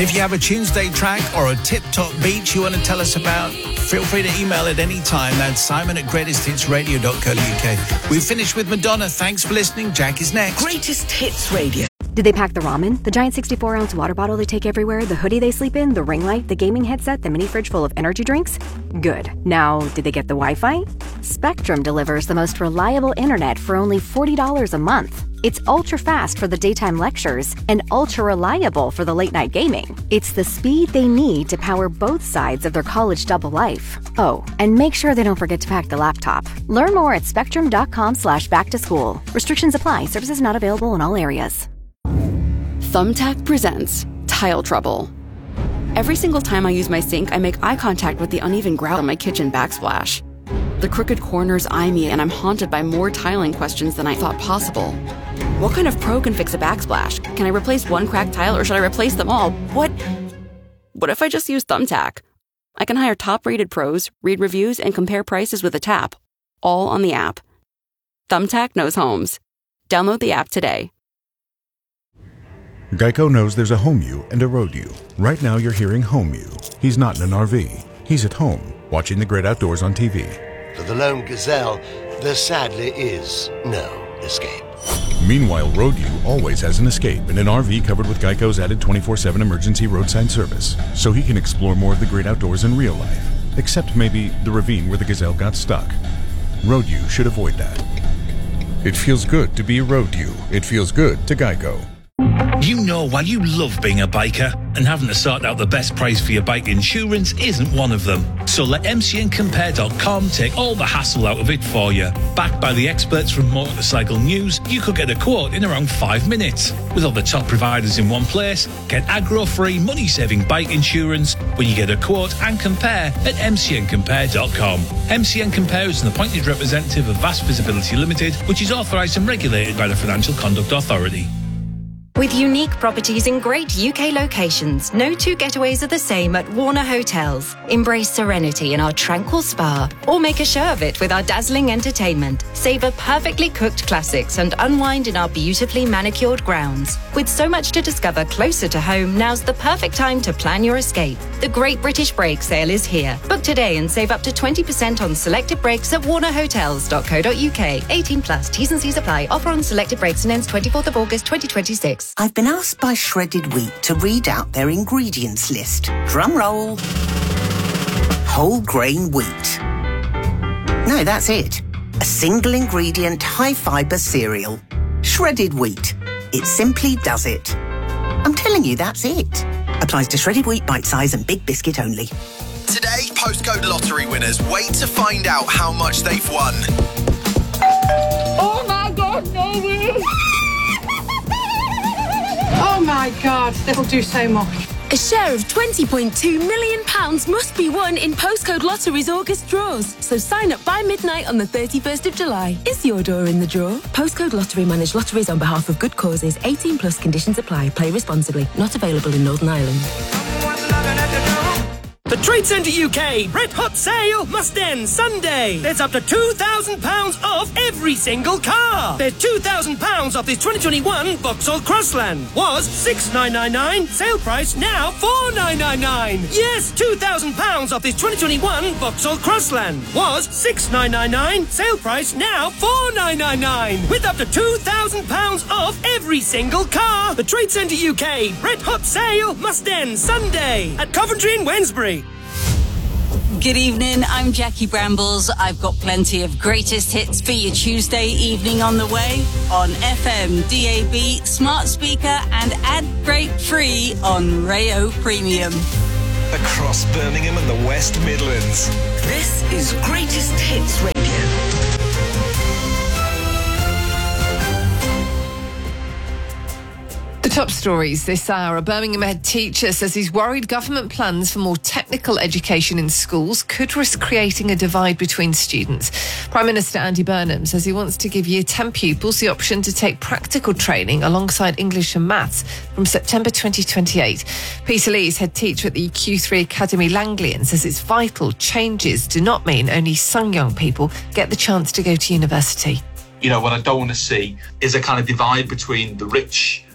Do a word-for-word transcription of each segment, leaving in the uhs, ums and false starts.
If you have a Tuesday track or a tip-top beach you want to tell us about, feel free to email at any time. That's Simon at greatest hits radio dot co dot uk. We've finished with Madonna. Thanks for listening. Jack is next. Greatest Hits Radio. Did they pack the ramen, the giant sixty-four ounce water bottle they take everywhere, the hoodie they sleep in, the ring light, the gaming headset, the mini fridge full of energy drinks? Good. Now, did they get the Wi-Fi? Spectrum delivers the most reliable internet for only forty dollars a month. It's ultra-fast for the daytime lectures and ultra-reliable for the late-night gaming. It's the speed they need to power both sides of their college double life. Oh, and make sure they don't forget to pack the laptop. Learn more at spectrum.com slash back to school. Restrictions apply. Services not available in all areas. Thumbtack presents Tile Trouble. Every single time I use my sink, I make eye contact with the uneven grout on my kitchen backsplash. The crooked corners eye me, and I'm haunted by more tiling questions than I thought possible. What kind of pro can fix a backsplash? Can I replace one cracked tile, or should I replace them all? What? What if I just use Thumbtack? I can hire top-rated pros, read reviews, and compare prices with a tap, all on the app. Thumbtack knows homes. Download the app today. Geico knows there's a home you and a road you. Right now you're hearing home you. He's not in an R V. He's at home, watching the great outdoors on T V. For the lone gazelle, there sadly is no escape. Meanwhile, road you always has an escape in an R V covered with Geico's added twenty-four seven emergency roadside service, so he can explore more of the great outdoors in real life, except maybe the ravine where the gazelle got stuck. Road you should avoid that. It feels good to be a road you. It feels good to Geico. You know why you love being a biker, and having to sort out the best price for your bike insurance isn't one of them. So let M C N compare dot com take all the hassle out of it for you. Backed by the experts from Motorcycle News, you could get a quote in around five minutes. With all the top providers in one place, get aggro-free, money-saving bike insurance when you get a quote and compare at M C N compare dot com. M C N Compare is an appointed representative of Vast Visibility Limited, which is authorised and regulated by the Financial Conduct Authority. With unique properties in great U K locations, no two getaways are the same at Warner Hotels. Embrace serenity in our tranquil spa, or make a show of it with our dazzling entertainment. Savour perfectly cooked classics and unwind in our beautifully manicured grounds. With so much to discover closer to home, now's the perfect time to plan your escape. The Great British Break Sale is here. Book today and save up to twenty percent on selected breaks at warner hotels dot co dot uk. eighteen plus, T's and C's apply. Offer on selected breaks and ends twenty-fourth of August twenty twenty-six. I've been asked by Shredded Wheat to read out their ingredients list. Drum roll. Whole grain wheat. No, that's it. A single ingredient, high fibre cereal. Shredded Wheat. It simply does it. I'm telling you, that's it. Applies to Shredded Wheat, bite size and big biscuit only. Today, postcode lottery winners wait to find out how much they've won. Oh my God, no! Oh my God, that'll do so much. A share of twenty point two million pounds must be won in Postcode Lottery's August draws. So sign up by midnight on the thirty-first of July. Is your door in the draw? Postcode Lottery manage lotteries on behalf of good causes. eighteen plus conditions apply. Play responsibly. Not available in Northern Ireland. The Trade Centre U K Red Hot Sale must end Sunday. There's up to two thousand pounds off every single car. There's two thousand pounds off this twenty twenty-one Vauxhall Crossland. Was six thousand nine hundred ninety-nine, sale price now four thousand nine hundred ninety-nine. Yes, two thousand pounds off this twenty twenty-one Vauxhall Crossland. Was six thousand nine hundred ninety-nine, sale price now four thousand nine hundred ninety-nine. With up to two thousand pounds off every single car. The Trade Centre U K Red Hot Sale must end Sunday at Coventry and Wednesbury. Good evening, I'm Jackie Brambles. I've got plenty of greatest hits for your Tuesday evening on the way on F M, D A B, smart speaker and ad break free on Rayo Premium. Across Birmingham and the West Midlands. This is Greatest Hits Radio. The top stories this hour. A Birmingham head teacher says he's worried government plans for more technical education in schools could risk creating a divide between students. Prime Minister Andy Burnham says he wants to give Year ten pupils the option to take practical training alongside English and Maths from September twenty twenty-eight. Peter Lees, head teacher at the Q three Academy Langley, says it's vital changes do not mean only some young people get the chance to go to university. You know, what I don't want to see is a kind of divide between the rich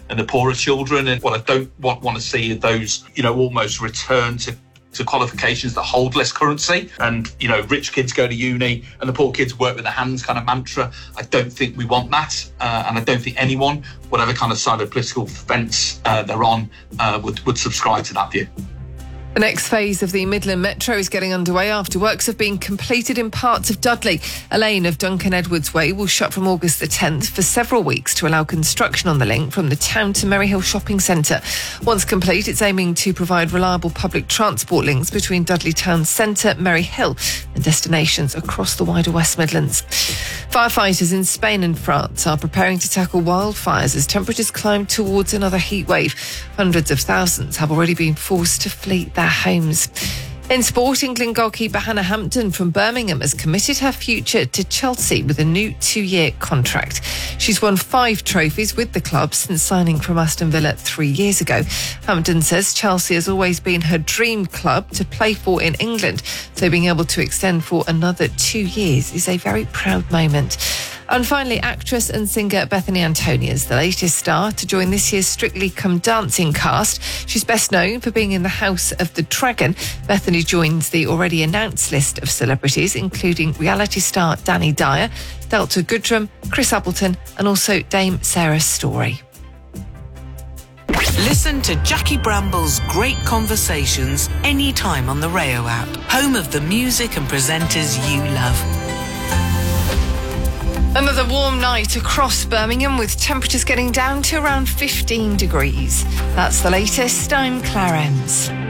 and the poorer children. And what I don't want, want to see are those, you know, almost return to to qualifications that hold less currency, and you know, rich kids go to uni and the poor kids work with their hands kind of mantra. I don't think we want that, uh, and I don't think anyone, whatever kind of side of the political fence uh, they're on, uh, would, would subscribe to that view. The next phase of the Midland Metro is getting underway after works have been completed in parts of Dudley. A lane of Duncan Edwards Way will shut from August the tenth for several weeks to allow construction on the link from the town to Merryhill Shopping Centre. Once complete, it's aiming to provide reliable public transport links between Dudley Town Centre, Merryhill and destinations across the wider West Midlands. Firefighters in Spain and France are preparing to tackle wildfires as temperatures climb towards another heatwave. Hundreds of thousands have already been forced to flee their homes. In sport, England goalkeeper Hannah Hampton from Birmingham has committed her future to Chelsea with a new two-year contract. She's won five trophies with the club since signing from Aston Villa three years ago. Hampton says Chelsea has always been her dream club to play for in England, so being able to extend for another two years is a very proud moment. And finally, actress and singer Bethany Antonia is the latest star to join this year's Strictly Come Dancing cast. She's best known for being in the House of the Dragon. Bethany joins the already announced list of celebrities, including reality star Danny Dyer, Delta Goodrem, Chris Appleton, and also Dame Sarah Story. Listen to Jackie Bramble's great conversations anytime on the Rayo app, home of the music and presenters you love. Another warm night across Birmingham with temperatures getting down to around fifteen degrees. That's the latest. I'm Claire Ems.